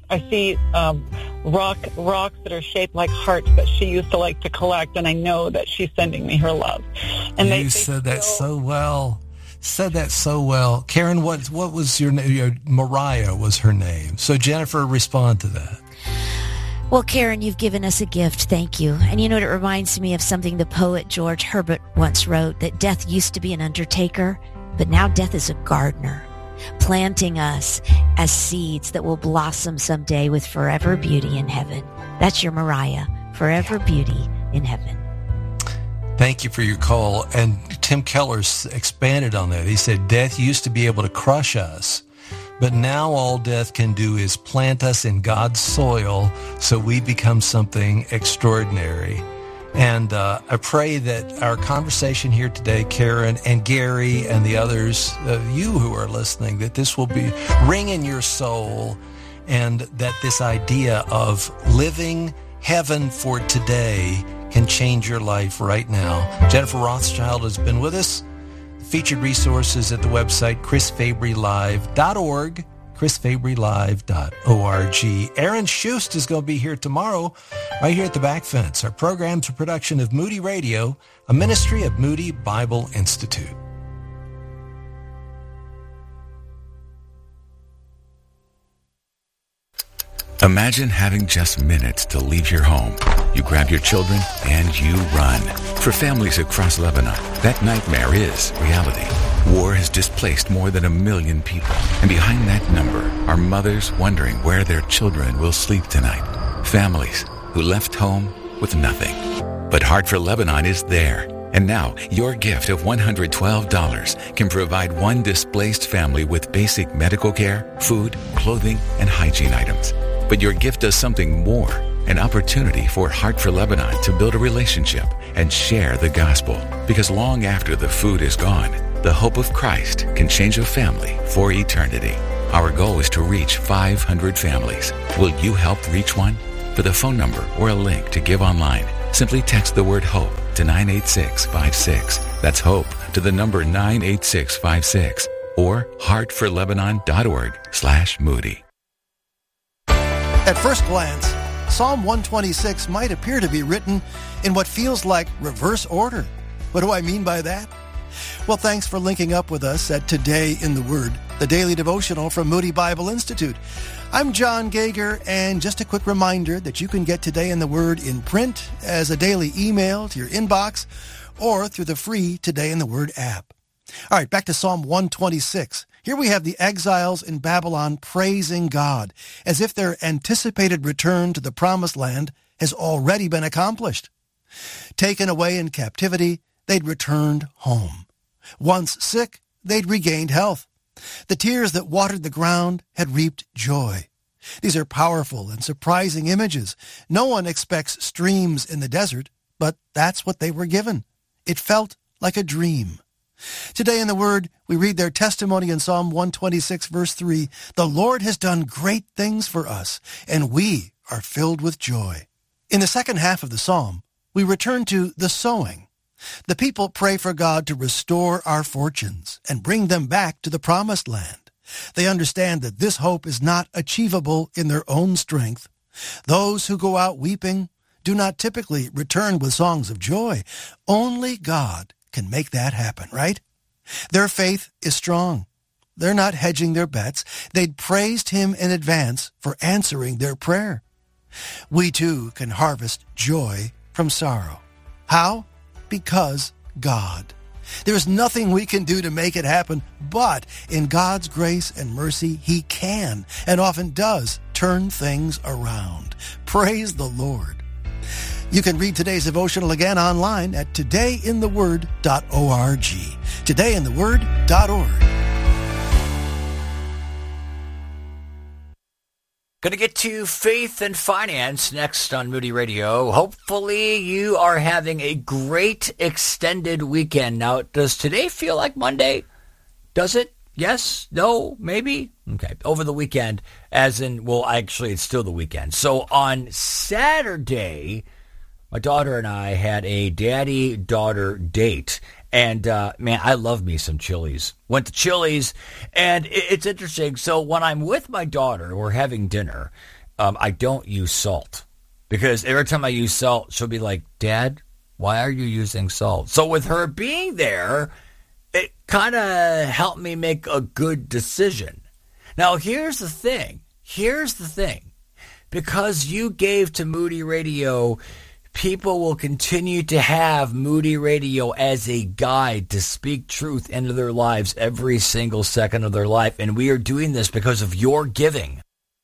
[SPEAKER 14] rocks that are shaped like hearts that she used to like to collect, and I know that she's sending me her love. And
[SPEAKER 1] you said that so well. Said that so well, Karen. What was your name? Mariah was her name. So Jennifer, respond to that.
[SPEAKER 5] Well, Karen, you've given us a gift. Thank you. And it reminds me of something the poet George Herbert once wrote, that death used to be an undertaker, but now death is a gardener, planting us as seeds that will blossom someday with forever beauty in heaven. That's your Mariah, forever beauty in heaven.
[SPEAKER 1] Thank you for your call. And Tim Keller expanded on that. He said, death used to be able to crush us, but now all death can do is plant us in God's soil so we become something extraordinary. And I pray that our conversation here today, Karen and Gary and the others, you who are listening, that this will be ring in your soul, and that this idea of living heaven for today can change your life right now. Jennifer Rothschild has been with us. Featured resources at the website chrisfabrylive.org. chrisfabrylive.org. Aaron Schust is going to be here tomorrow, right here at the Back Fence. Our program's a production of Moody Radio, a ministry of Moody Bible Institute.
[SPEAKER 3] Imagine having just minutes to leave your home. You grab your children and you run. For families across Lebanon, that nightmare is reality. War has displaced more than 1 million people. And behind that number are mothers wondering where their children will sleep tonight. Families who left home with nothing. But Heart for Lebanon is there. And now, your gift of $112 can provide one displaced family with basic medical care, food, clothing, and hygiene items. But your gift does something more, an opportunity for Heart for Lebanon to build a relationship and share the gospel. Because long after the food is gone, the hope of Christ can change a family for eternity. Our goal is to reach 500 families. Will you help reach one? For the phone number or a link to give online, simply text the word HOPE to 98656. That's HOPE to the number 98656 or heartforlebanon.org/Moody.
[SPEAKER 15] At first glance, Psalm 126 might appear to be written in what feels like reverse order. What do I mean by that? Well, thanks for linking up with us at Today in the Word, the daily devotional from Moody Bible Institute. I'm John Gager, and just a quick reminder that you can get Today in the Word in print as a daily email to your inbox or through the free Today in the Word app. All right, back to Psalm 126. Here we have the exiles in Babylon praising God as if their anticipated return to the Promised Land has already been accomplished. Taken away in captivity, they'd returned home. Once sick, they'd regained health. The tears that watered the ground had reaped joy. These are powerful and surprising images. No one expects streams in the desert, but that's what they were given. It felt like a dream. Today in the Word, we read their testimony in Psalm 126, verse 3. The Lord has done great things for us, and we are filled with joy. In the second half of the psalm, we return to the sowing. The people pray for God to restore our fortunes and bring them back to the Promised Land. They understand that this hope is not achievable in their own strength. Those who go out weeping do not typically return with songs of joy. Only God can make that happen, right? Their faith is strong. They're not hedging their bets. They'd praised Him in advance for answering their prayer. We too can harvest joy from sorrow. How? Because God. There's nothing we can do to make it happen, but in God's grace and mercy, He can and often does turn things around. Praise the Lord. You can read today's devotional again online at todayintheword.org. Todayintheword.org.
[SPEAKER 2] Going to get to faith and finance next on Moody Radio. Hopefully you are having a great extended weekend. Now, does today feel like Monday? Does it? Yes? No? Maybe? Okay. Over the weekend, as in, well, actually, it's still the weekend. So on Saturday, my daughter and I had a daddy-daughter date. And, man, I love me some Chili's. Went to Chili's, and it's interesting. So when I'm with my daughter, we're having dinner, I don't use salt. Because every time I use salt, she'll be like, Dad, why are you using salt? So with her being there, it kind of helped me make a good decision. Now, here's the thing. Because you gave to Moody Radio, people will continue to have Moody Radio as a guide to speak truth into their lives every single second of their life. And we are doing this because of your giving.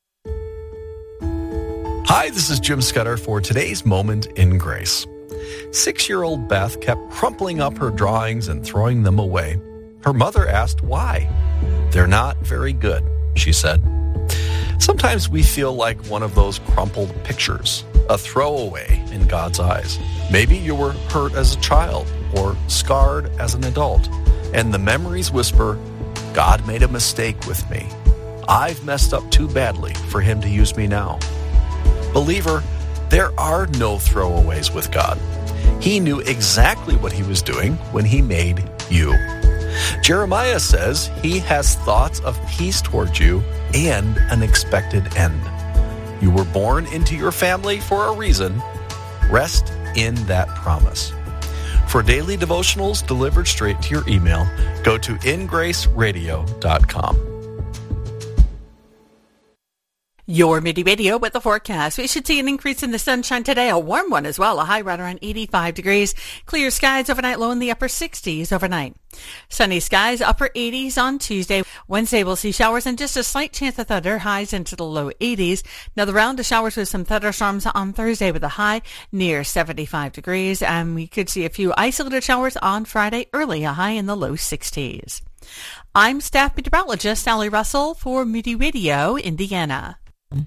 [SPEAKER 16] Hi, this is Jim Scudder for today's Moment in Grace. 6-year-old Beth kept crumpling up her drawings and throwing them away. Her mother asked why. They're not very good, she said. Sometimes we feel like one of those crumpled pictures, a throwaway in God's eyes. Maybe you were hurt as a child or scarred as an adult, and the memories whisper, God made a mistake with me. I've messed up too badly for Him to use me now. Believer, there are no throwaways with God. He knew exactly what He was doing when He made you. Jeremiah says He has thoughts of peace towards you and an expected end. You were born into your family for a reason. Rest in that promise. For daily devotionals delivered straight to your email, go to ingraceradio.com.
[SPEAKER 17] Your Midi Radio with the forecast. We should see an increase in the sunshine today, a warm one as well, a high right around 85 degrees. Clear skies overnight, low in the upper 60s overnight. Sunny skies, upper 80s on Tuesday. Wednesday we'll see showers and just a slight chance of thunder, highs into the low 80s. Another round of showers with some thunderstorms on Thursday with a high near 75 degrees. And we could see a few isolated showers on Friday early, a high in the low 60s. I'm staff meteorologist Sally Russell for Moody Radio, Indiana.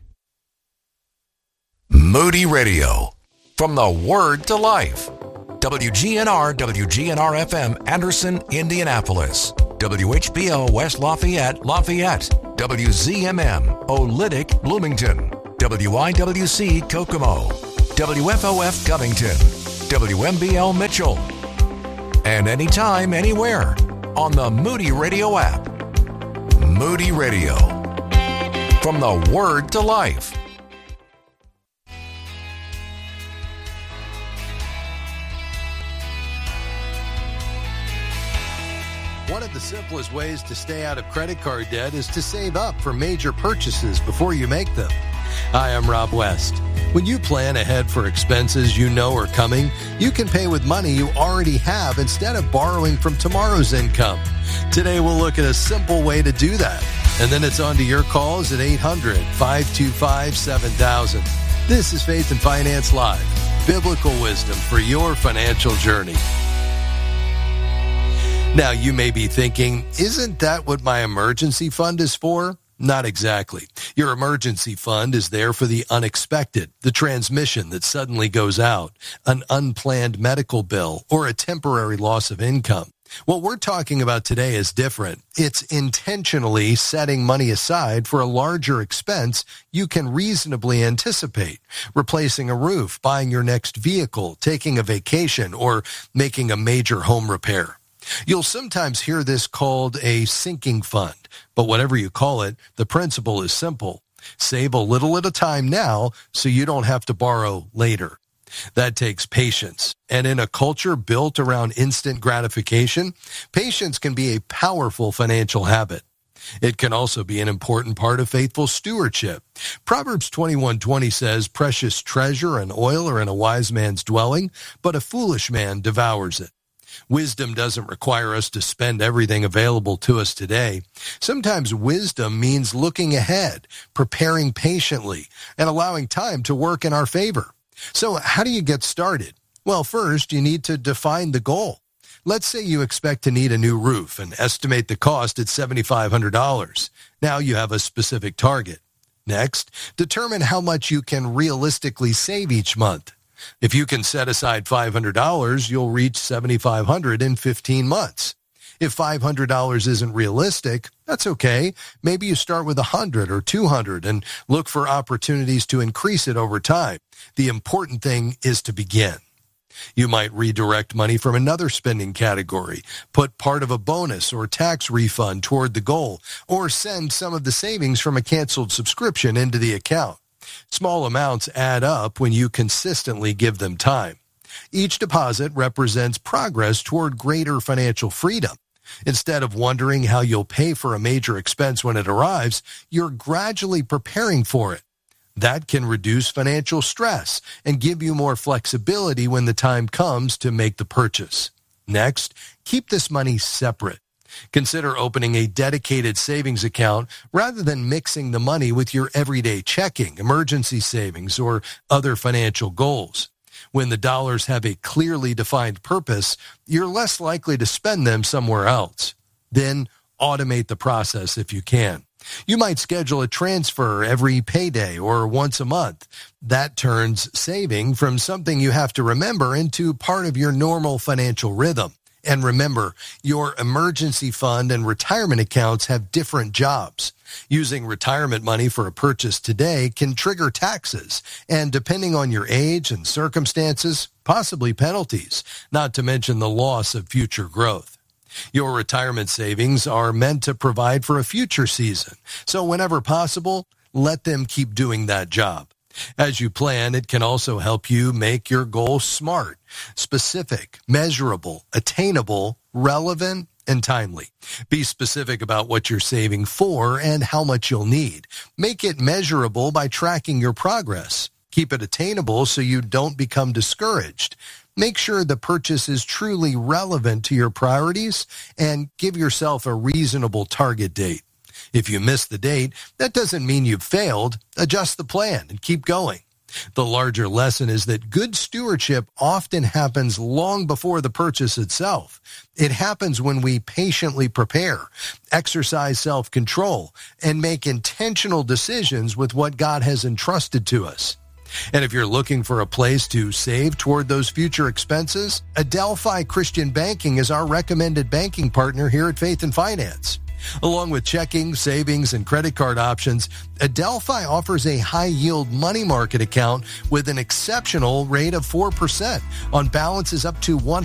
[SPEAKER 18] Moody Radio, from the Word to Life. WGNR, WGNR-FM, Anderson, Indianapolis. WHBO, West Lafayette, WZMM, Olytic, Bloomington. WIWC, Kokomo. WFOF, Covington. WMBL, Mitchell. And anytime, anywhere, on the Moody Radio app. Moody Radio, from the Word to Life.
[SPEAKER 1] One of the simplest ways to stay out of credit card debt is to save up for major purchases before you make them. Hi, I'm Rob West. When you plan ahead for expenses you know are coming, you can pay with money you already have instead of borrowing from tomorrow's income. Today we'll look at a simple way to do that. And then it's on to your calls at 800-525-7000. This is Faith and Finance Live, biblical wisdom for your financial journey. Now, you may be thinking, isn't that what my emergency fund is for? Not exactly. Your emergency fund is there for the unexpected, the transmission that suddenly goes out, an unplanned medical bill, or a temporary loss of income. What we're talking about today is different. It's intentionally setting money aside for a larger expense you can reasonably anticipate, replacing a roof, buying your next vehicle, taking a vacation, or making a major home repair. You'll sometimes hear this called a sinking fund, but whatever you call it, the principle is simple. Save a little at a time now so you don't have to borrow later. That takes patience. And in a culture built around instant gratification, patience can be a powerful financial habit. It can also be an important part of faithful stewardship. Proverbs 21:20 says, "Precious treasure and oil are in a wise man's dwelling, but a foolish man devours it." Wisdom doesn't require us to spend everything available to us today. Sometimes wisdom means looking ahead, preparing patiently, and allowing time to work in our favor. So how do you get started? Well, first, you need to define the goal. Let's say you expect to need a new roof and estimate the cost at $7,500. Now you have a specific target. Next, determine how much you can realistically save each month. If you can set aside $500, you'll reach $7,500 in 15 months. If $500 isn't realistic, that's okay. Maybe you start with $100 or $200 and look for opportunities to increase it over time. The important thing is to begin. You might redirect money from another spending category, put part of a bonus or tax refund toward the goal, or send some of the savings from a canceled subscription into the account. Small amounts add up when you consistently give them time. Each deposit represents progress toward greater financial freedom. Instead of wondering how you'll pay for a major expense when it arrives, you're gradually preparing for it. That can reduce financial stress and give you more flexibility when the time comes to make the purchase. Next, keep this money separate. Consider opening a dedicated savings account rather than mixing the money with your everyday checking, emergency savings, or other financial goals. When the dollars have a clearly defined purpose, you're less likely to spend them somewhere else. Then automate the process if you can. You might schedule a transfer every payday or once a month. That turns saving from something you have to remember into part of your normal financial rhythm. And remember, your emergency fund and retirement accounts have different jobs. Using retirement money for a purchase today can trigger taxes, and depending on your age and circumstances, possibly penalties, not to mention the loss of future growth. Your retirement savings are meant to provide for a future season, so whenever possible, let them keep doing that job. As you plan, it can also help you make your goals smart, specific, measurable, attainable, relevant,
[SPEAKER 19] and timely. Be specific about what you're saving for and how much you'll need. Make it measurable by tracking your progress. Keep it attainable so you don't become discouraged. Make sure the purchase is truly relevant to your priorities and give yourself a reasonable target date. If you miss the date, that doesn't mean you've failed. Adjust the plan and keep going. The larger lesson is that good stewardship often happens long before the purchase itself. It happens when we patiently prepare, exercise self-control, and make intentional decisions with what God has entrusted to us. And if you're looking for a place to save toward those future expenses, Adelphi Christian Banking is our recommended banking partner here at Faith and Finance. Along with checking, savings, and credit card options, Adelphi offers a high-yield money market account with an exceptional rate of 4% on balances up to $100.